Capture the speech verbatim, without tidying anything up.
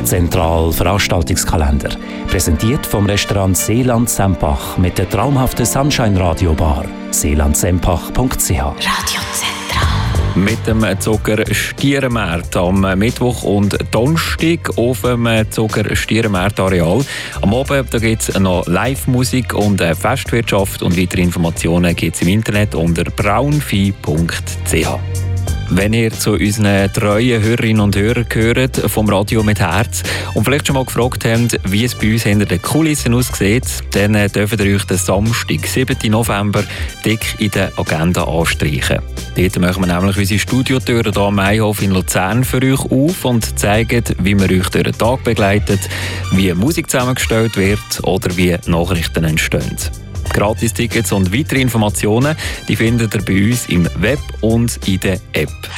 Radiozentral Veranstaltungskalender. Präsentiert vom Restaurant Seeland Sempach mit der traumhaften Sunshine Radio Bar. seeland sempach punkt c h. Radiozentral. Mit dem Zucker Stierenmarkt am Mittwoch und Donnerstag auf dem Zucker Stierenmarkt Areal. Am Abend gibt es noch Live-Musik und Festwirtschaft und weitere Informationen gibt es im Internet unter braunvieh punkt c h. Wenn ihr zu unseren treuen Hörerinnen und Hörern gehört, vom Radio mit Herz, und vielleicht schon mal gefragt habt, wie es bei uns hinter den Kulissen aussieht, dann dürft ihr euch den Samstag, siebten November, dick in der Agenda anstreichen. Dort machen wir nämlich unsere Studiotüren hier am Maihof in Luzern für euch auf und zeigen, wie wir euch durch den Tag begleitet, wie Musik zusammengestellt wird oder wie Nachrichten entstehen. Gratis-Tickets und weitere Informationen die findet ihr bei uns im Web und in der App.